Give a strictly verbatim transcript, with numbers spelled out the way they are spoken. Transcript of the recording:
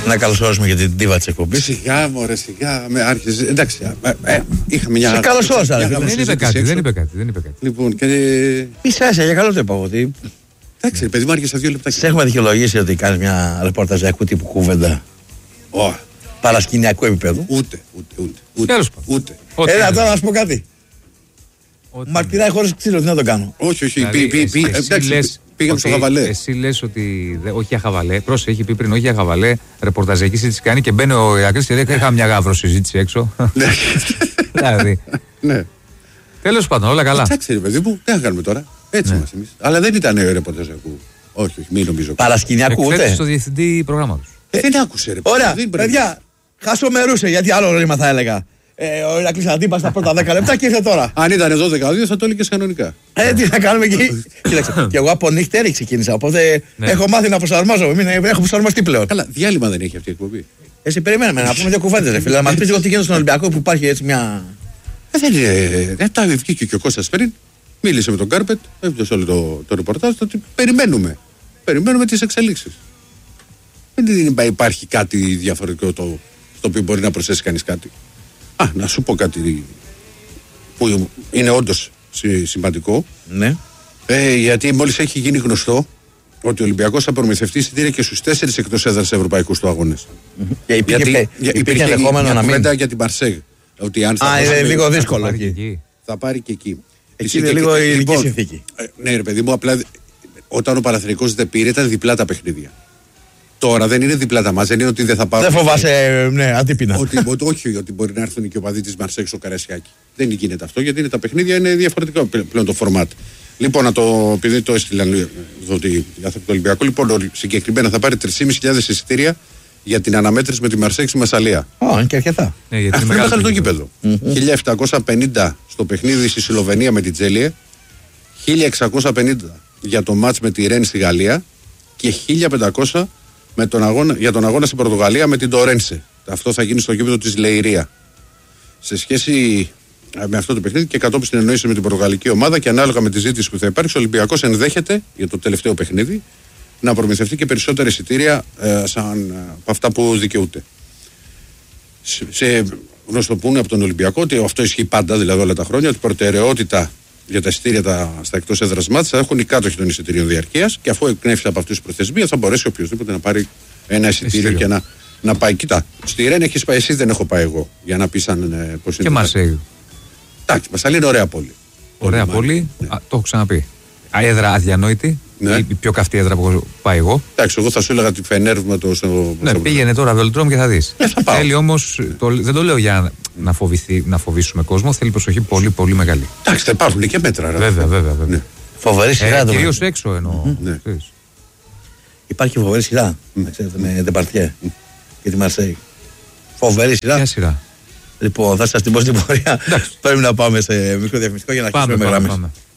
Να καλωσορίσουμε και την ντίβα της εκπομπής. Σιγά, μωρέ, σιγά. Με άρχισε. Εντάξει, ε, ε, είχαμε μια. Σε καλωσόρισα. Δεν είπε κάτι, δεν είπε κάτι. Δεν είπε κάτι. Λοιπόν, και. Μισάσα, για καλό το είπα ότι. Εντάξει, παιδί μου, άρχισε δύο λεπτά. Σε έχουμε δικαιολογήσει ότι κάνει μια ρεπορταζιακού τύπου κουβέντα. Oh. Παρασκηνιακού επίπεδου. Ούτε, ούτε, ούτε. ούτε, Τέλος ούτε. ούτε. Έλα τώρα να σου πω κάτι. Μαρτυράει χωρίς ξύλο, τι να το κάνω. Όχι, όχι. Πήγαμε στο χαβαλέ. Εσύ λες ότι. Όχι για χαβαλέ. Πρόσεχε, έχει πει πριν, όχι για χαβαλέ. Ρεπορταζιακή συζήτηση κάνει και μπαίνει ο Ηρακλής και λέει: είχα μια γαύρο συζήτηση έξω. Δηλαδή. Ναι. Τέλος πάντων, όλα καλά. Εντάξει, ρε παιδί μου, τι θα κάνουμε τώρα. Έτσι είμαστε εμείς. Αλλά δεν ήταν ρεπορταζιακού. Όχι, όχι, μην νομίζω. Παρασκηνιακού, ούτε. Εκθέτει στο διευθυντή προγράμματος. Δεν άκουσε, ρε. Ωραία, παιδιά, χασομερούσε γιατί άλλο ρήμα θα έλεγα. Ε, ο Ηρακλής αντίπα στα πρώτα δέκα λεπτά και ήρθε τώρα. Αν ήταν δώδεκα δύο θα το έλεγε κανονικά. Ε, τι θα κάνουμε εκεί. Κοίταξε. Και εγώ από νύχτερη ξεκίνησα. Οπότε Ναι. έχω μάθει να προσαρμόζομαι. Μην έχω προσαρμοστεί πλέον. Καλά, διάλειμμα δεν έχει αυτή η εκπομπή. Εσύ περιμένουμε να πούμε δύο κουβέντες, ρε φίλε. Να μας πεις λίγο τι γίνεται στον Ολυμπιακό που υπάρχει έτσι μια. Ε, δεν είναι. Ε, τα βγήκε και ο Κώστας πριν. Μίλησε με τον Κάρπετ. Έπιασε όλο το, το ρεπορτάζ. Το ότι περιμένουμε. Περιμένουμε τις εξελίξεις. Δεν υπάρχει κάτι διαφορετικό το, στο οποίο μπορεί να προσθέσει κανείς κάτι. Α, να σου πω κάτι που είναι όντως σημαντικό. Ναι. Ε, γιατί μόλις έχει γίνει γνωστό ότι ο Ολυμπιακός θα προμηθευτεί εισιτήρια και στους τέσσερις εκτός έδρας ευρωπαϊκούς του αγώνες. Mm-hmm. Και υπήρχε, γιατί υπήρχε, υπήρχε ενδεχόμενο μια να μην. κουβέντα για την Μαρσέγ. Ότι αν Α, είναι λίγο δύσκολο εκεί. εκεί. Θα πάρει και εκεί. Εκεί είναι λίγο η ειδική συνθήκη. Ε, ναι, ρε παιδί μου, απλά όταν ο Παναθηναϊκός δεν πήρε ήταν διπλά τα παιχνίδια. Τώρα δεν είναι διπλά τα μάτς, δεν είναι ότι δεν θα πάρουν. Δεν φοβάσαι, ναι, αντίπεινα. Ότι, ότι, όχι, ότι μπορεί να έρθουν και ο παδί της Μαρσέγ στο Καρασιάκι. Δεν γίνεται αυτό, γιατί είναι, τα παιχνίδια είναι διαφορετικό πλέον το φορμάτ. Λοιπόν, να το, επειδή το έστειλαν ότι για το Ολυμπιακό, λοιπόν, συγκεκριμένα θα πάρει τρεις χιλιάδες πεντακόσια εισιτήρια για την αναμέτρηση με τη Μαρσέγ στη Μασσαλία. Ω, είναι και αρκετά. Ναι, γιατί Αυτό είναι είναι μεγάλο το γήπεδο. χίλια επτακόσια πενήντα στο παιχνίδι στη Σλοβενία με την Τζέλιε, χίλια εξακόσια πενήντα για το μάτς με τη Ρεν στη Γαλλία και χίλια πεντακόσια με τον αγώνα, για τον αγώνα στην Πορτογαλία με την Τορένσε. Αυτό θα γίνει στο γήπεδο της Λεϊρία. Σε σχέση με αυτό το παιχνίδι και κατόπιν συνεννοήσεις με την πορτογαλική ομάδα και ανάλογα με τη ζήτηση που θα υπάρξει, ο Ολυμπιακός ενδέχεται για το τελευταίο παιχνίδι να προμηθευτεί και περισσότερα εισιτήρια ε, σαν, από αυτά που δικαιούται. Σε, σε γνωστοποιούν από τον Ολυμπιακό ότι αυτό ισχύει πάντα, δηλαδή όλα τα χρόνια, ότι προτεραιότητα για τα εισιτήρια τα, στα εκτός έδρας μάτς θα έχουν οι κάτοχοι των εισιτήριων διαρκείας και αφού εκπνεύσει από αυτούς τις προθεσμίες θα μπορέσει οποιοδήποτε να πάρει ένα εισιτήριο και να, να πάει. Κοίτα, στη Ρεν έχεις πάει εσύ, δεν έχω πάει εγώ. Για να πεις αν ε, πώς είναι. Και Μαρσέγ. Εντάξει, Μασσαλή είναι ωραία πόλη. Ωραία πόλη, ναι. Α, το έχω ξαναπεί. Έδρα αδιανόητη, ναι. Η πιο καυτή έδρα που έχω πάει εγώ. Εντάξει, εγώ θα σου έλεγα τη Φενέρβ με το. Στο, ναι, στο... πήγαινε τώρα βελτρόμ και θα δεις. Ε, θα θέλει όμως, το, δεν το λέω για να, φοβηθεί, να φοβήσουμε κόσμο, θέλει προσοχή πολύ πολύ μεγάλη. Εντάξει, θα υπάρχουν και μέτρα. Βέβαια, βέβαια. βέβαια. Ναι. Φοβερή σειρά ε, το κυρίως έξω εννοώ. Mm-hmm. Ναι. Υπάρχει φοβερή σειρά. Mm. Ξέρετε, με Ντεπαρτιέ mm. και τη Μαρσέγ. Φοβερή σειρά. Ποια σειρά. Λοιπόν, θα σας την πω στην πορεία. Πρέπει να πάμε σε μικρό διαφημιστικό για να αρχίσουμε με γραμμές.